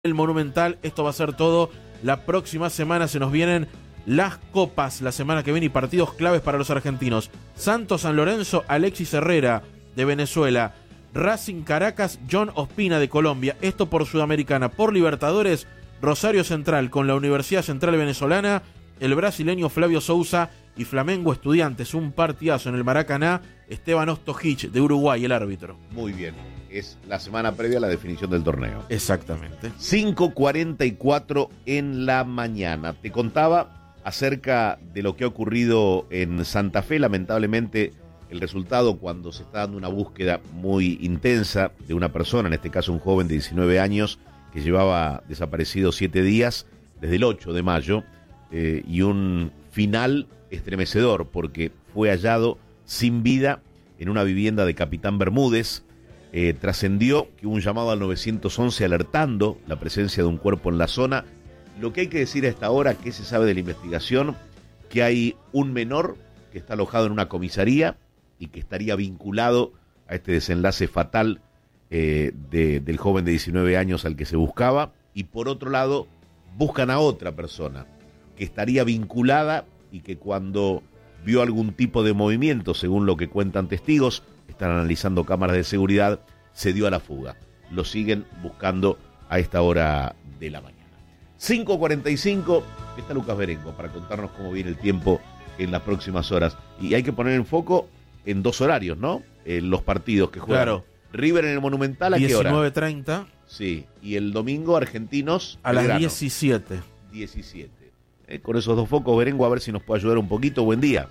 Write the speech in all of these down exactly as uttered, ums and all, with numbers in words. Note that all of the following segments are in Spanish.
el Monumental. Esto va a ser todo la próxima semana. Se nos vienen las copas la semana que viene y partidos claves para los argentinos. Santos San Lorenzo, Alexis Herrera de Venezuela. Racing Caracas, John Ospina de Colombia. Esto por Sudamericana. Por Libertadores, Rosario Central con la Universidad Central Venezolana, el brasileño Flavio Sousa y Flamengo Estudiantes. Un partidazo en el Maracaná. Esteban Ostojic de Uruguay, el árbitro. Muy bien. Es la semana previa a la definición del torneo. Exactamente. cinco cuarenta y cuatro en la mañana. Te contaba acerca de lo que ha ocurrido en Santa Fe. Lamentablemente, el resultado, cuando se está dando una búsqueda muy intensa de una persona, en este caso un joven de diecinueve años, que llevaba desaparecido siete días, desde el ocho de mayo, eh, y un final estremecedor, porque fue hallado sin vida en una vivienda de Capitán Bermúdez. Eh, trascendió que hubo un llamado al nueve once alertando la presencia de un cuerpo en la zona. Lo que hay que decir a esta hora, que se sabe de la investigación, que hay un menor que está alojado en una comisaría y que estaría vinculado a este desenlace fatal eh, de, del joven de diecinueve años al que se buscaba. Y por otro lado, buscan a otra persona que estaría vinculada y que cuando vio algún tipo de movimiento, según lo que cuentan testigos, están analizando cámaras de seguridad, se dio a la fuga. Lo siguen buscando a esta hora de la mañana. cinco cuarenta y cinco, está Lucas Berengo para contarnos cómo viene el tiempo en las próximas horas. Y hay que poner en foco en dos horarios, ¿no? En los partidos que juegan. Claro. River en el Monumental, ¿a qué hora? diecinueve treinta. Sí, y el domingo Argentinos a Belgrano. las diecisiete. diecisiete. Eh, con esos dos focos, Berengo, a ver si nos puede ayudar un poquito. Buen día.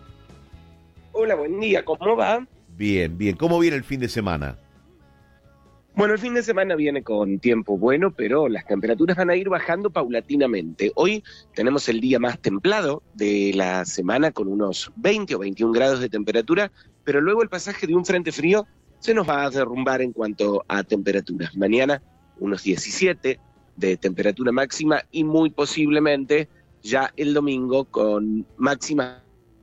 Hola, buen día, ¿cómo va? Bien, bien. ¿Cómo viene el fin de semana? Bueno, el fin de semana viene con tiempo bueno, pero las temperaturas van a ir bajando paulatinamente. Hoy tenemos el día más templado de la semana con unos veinte o veintiún grados de temperatura, pero luego el pasaje de un frente frío se nos va a derrumbar en cuanto a temperaturas. Mañana unos diecisiete de temperatura máxima y muy posiblemente ya el domingo con máxima.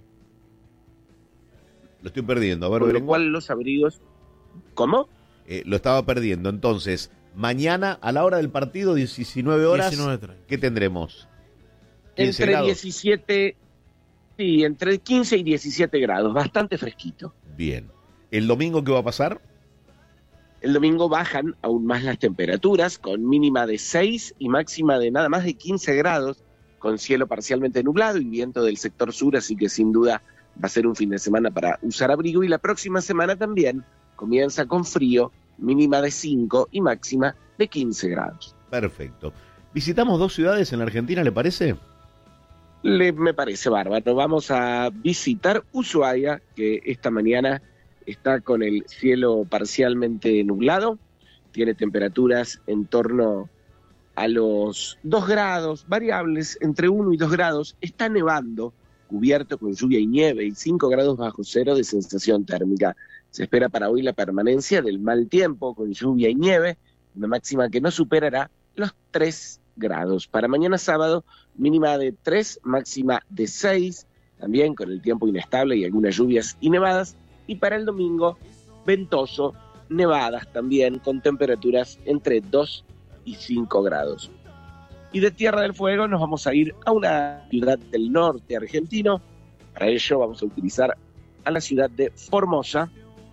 Lo estoy perdiendo. A ver, Por lo Berengo. cual los abrigos... ¿Cómo? Eh, lo estaba perdiendo. Entonces, mañana a la hora del partido, diecinueve horas, diecinueve treinta. ¿qué tendremos? quince Entre grados. diecisiete, sí, entre quince y diecisiete grados, bastante fresquito. Bien. ¿El domingo qué va a pasar? El domingo bajan aún más las temperaturas, con mínima de seis y máxima de nada más de quince grados, con cielo parcialmente nublado y viento del sector sur, así que sin duda va a ser un fin de semana para usar abrigo. Y la próxima semana también comienza con frío, mínima de cinco y máxima de quince grados. Perfecto. Visitamos dos ciudades en la Argentina, ¿le parece? Le, me parece bárbaro. Vamos a visitar Ushuaia, que esta mañana está con el cielo parcialmente nublado, tiene temperaturas en torno a los dos grados, variables entre uno y dos grados, está nevando, cubierto con lluvia y nieve y cinco grados bajo cero de sensación térmica. Se espera para hoy la permanencia del mal tiempo con lluvia y nieve, una máxima que no superará los tres grados. Para mañana sábado, mínima de tres, máxima de seis, también con el tiempo inestable y algunas lluvias y nevadas. Y para el domingo, ventoso, nevadas también, con temperaturas entre dos y cinco grados. Y de Tierra del Fuego nos vamos a ir a una ciudad del norte argentino. Para ello vamos a utilizar a la ciudad de Formosa,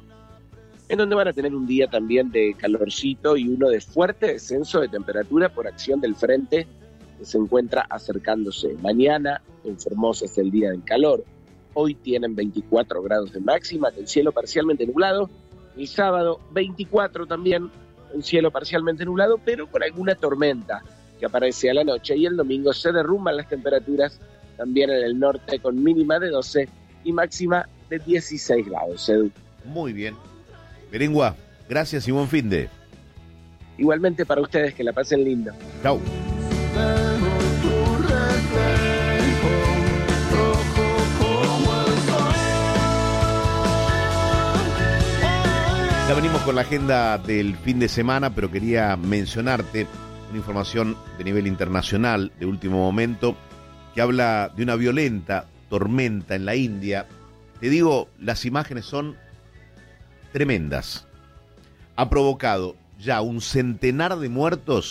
en donde van a tener un día también de calorcito y uno de fuerte descenso de temperatura por acción del frente que se encuentra acercándose. Mañana en Formosa es el día del calor. Hoy tienen veinticuatro grados de máxima, con cielo parcialmente nublado. El sábado veinticuatro también, un cielo parcialmente nublado, pero con alguna tormenta que aparece a la noche. Y el domingo se derrumban las temperaturas también en el norte, con mínima de doce y máxima de dieciséis grados. Edu. Muy bien. Berengua, gracias y buen fin de. Igualmente para ustedes, que la pasen lindo. Chau. Ya venimos con la agenda del fin de semana, pero quería mencionarte una información de nivel internacional de último momento que habla de una violenta tormenta en la India. Te digo, las imágenes son tremendas. Ha provocado ya un centenar de muertos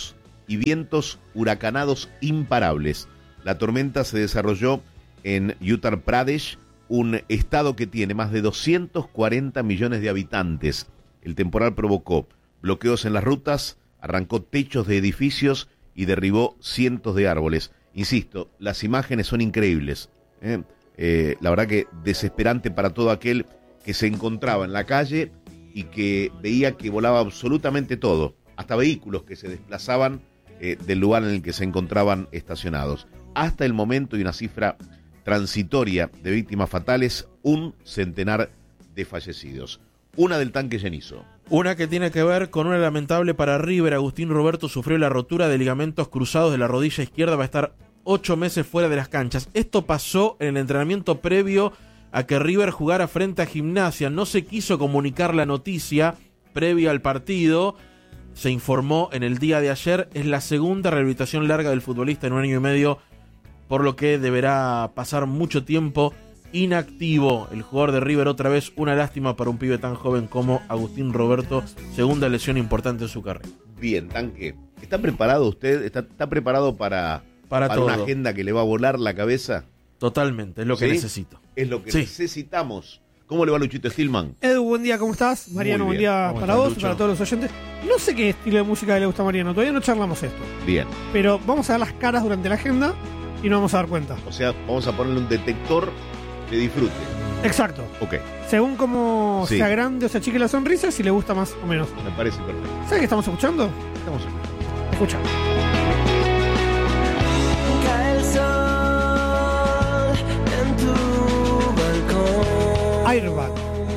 y vientos huracanados imparables. La tormenta se desarrolló en Uttar Pradesh, un estado que tiene más de doscientos cuarenta millones de habitantes. El temporal provocó bloqueos en las rutas, arrancó techos de edificios y derribó cientos de árboles. Insisto, las imágenes son increíbles. ¿eh? Eh, la verdad que desesperante para todo aquel que se encontraba en la calle y que veía que volaba absolutamente todo, hasta vehículos que se desplazaban eh, del lugar en el que se encontraban estacionados. Hasta el momento, y una cifra transitoria de víctimas fatales, un centenar de fallecidos. Una del tanque Llenizo. Una que tiene que ver con una lamentable para River. Agustín Roberto sufrió la rotura de ligamentos cruzados de la rodilla izquierda, va a estar ocho meses fuera de las canchas. Esto pasó en el entrenamiento previo a que River jugara frente a Gimnasia. No se quiso comunicar la noticia previa al partido. Se informó en el día de ayer. Es la segunda rehabilitación larga del futbolista en un año y medio, por lo que deberá pasar mucho tiempo inactivo. El jugador de River, otra vez una lástima para un pibe tan joven como Agustín Roberto. Segunda lesión importante en su carrera. Bien, tanque. ¿Está preparado usted? ¿Está, está preparado para, para, para una agenda que le va a volar la cabeza? Totalmente, es lo que ¿Sí? necesito. Es lo que sí. necesitamos. ¿Cómo le va, Luchito Stillman? Edu, buen día, ¿cómo estás? Mariano, buen día para estás, vos Lucho? y para todos los oyentes. No sé qué estilo de música le gusta a Mariano, todavía no charlamos esto. Bien. Pero vamos a ver las caras durante la agenda y nos vamos a dar cuenta. O sea, vamos a ponerle un detector de disfrute. Exacto. Ok, Según cómo Sí. sea grande o sea chique la sonrisa, si le gusta más o menos. me parece perfecto. ¿Sabes qué estamos escuchando? Estamos escuchando. Escucha. Cae el sol en tu balcón. Airbag.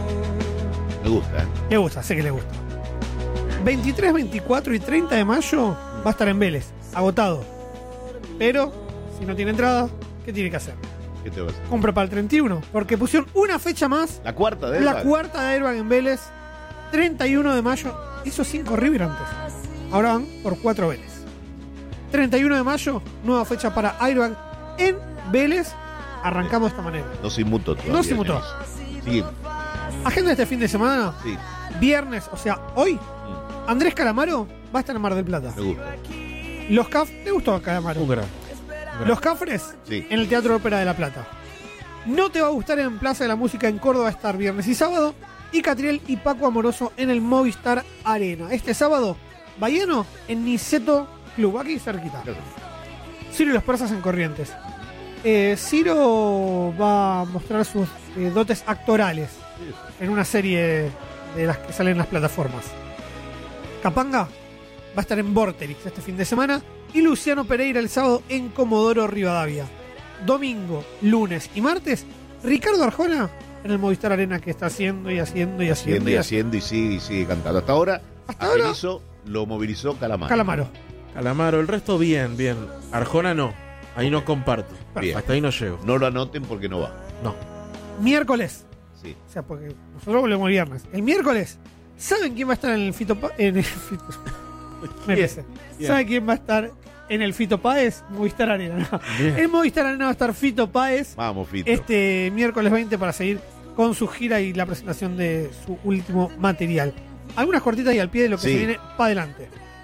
Me gusta, ¿eh? Le gusta, sé que le gusta. veintitrés, veinticuatro y treinta de mayo va a estar en Vélez, agotado. Pero, si no tiene entrada, ¿qué tiene que hacer? ¿Qué te va a hacer? Compra para el treinta y uno, porque pusieron una fecha más. La cuarta de La Airbag. cuarta de Airbag en Vélez, treinta y uno de mayo. Hizo cinco River antes. Ahora van por cuatro Vélez. treinta y uno de mayo, nueva fecha para Airbag en Vélez. Arrancamos de esta manera. No se inmutó todavía. No se inmutó. Sí, Agenda de este fin de semana. sí, Viernes, o sea, hoy, Andrés Calamaro va a estar en Mar del Plata. me gusta. Los Caf... ¿Te gustó a Calamaro? Un gran. Los Cafres Sí. en el Teatro Ópera de La Plata. No te va a gustar en Plaza de la Música en Córdoba a estar viernes y sábado. Y Catriel y Paco Amoroso en el Movistar Arena. Este sábado, Bahiano en Niceto Club, aquí cerquita. Ciro y los Persas en Corrientes. Eh, Ciro va a mostrar sus eh, dotes actorales en una serie de las que salen en las plataformas. Capanga va a estar en Vorterix este fin de semana y Luciano Pereira el sábado en Comodoro Rivadavia. Domingo, lunes y martes, Ricardo Arjona en el Movistar Arena, que está haciendo y haciendo y haciendo. Haciendo y haciendo y sigue y sigue cantando. Hasta ahora, Hasta a ahora- Benizo lo movilizó Calamaro. Calamaro. Calamaro, el resto bien, bien. Arjona no, ahí no comparto. Bien. Hasta ahí no llego. No lo anoten porque no va. No. Miércoles, Sí. o sea, porque nosotros volvemos el viernes. El miércoles, ¿saben quién va a estar en el Fito Pa- en el Fito? Me Bien, empecé. bien. ¿Saben quién va a estar en el Fito Páez? Movistar Arena. No. Bien. En Movistar Arena va a estar Fito Páez Vamos, Fito. este miércoles veinte para seguir con su gira y la presentación de su último material. Algunas cortitas y al pie de lo que Sí. se viene para adelante.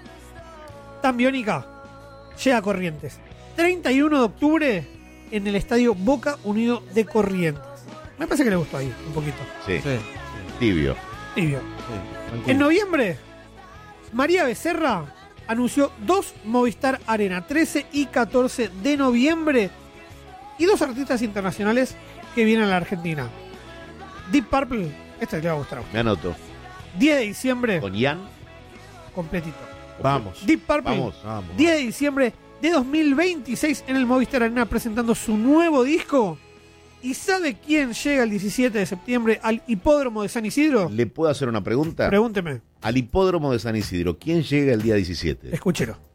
Tan Biónica llega a Corrientes. treinta y uno de octubre en el estadio Boca Unido de Corrientes. Me parece que le gustó ahí un poquito. Sí, Sí, tibio. Tibio. sí, tranquilo. En noviembre, María Becerra anunció dos Movistar Arena, trece y catorce de noviembre, y dos artistas internacionales que vienen a la Argentina. Deep Purple, este le va a gustar a usted. Me anoto. diez de diciembre, Con Ian. completito. Vamos. Deep Purple, Vamos. Vamos. diez de diciembre de dos mil veintiséis en el Movistar Arena presentando su nuevo disco. ¿Y sabe quién llega el diecisiete de septiembre al Hipódromo de San Isidro? ¿Le puedo hacer una pregunta? Pregúnteme, Al hipódromo de San Isidro, ¿quién llega el día diecisiete? escúchelo.